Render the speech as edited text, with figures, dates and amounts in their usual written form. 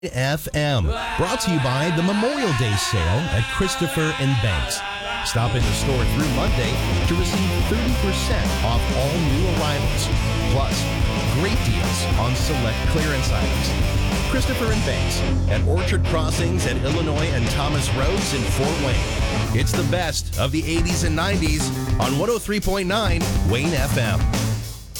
FM, brought to you by the Memorial Day sale at Christopher and Banks. Stop in the store through Monday to receive 30% off all new arrivals. Plus, great deals on select clearance items. Christopher and Banks at Orchard Crossings at Illinois and Thomas Roads in Fort Wayne. It's the best of the 80s and 90s on 103.9 Wayne FM.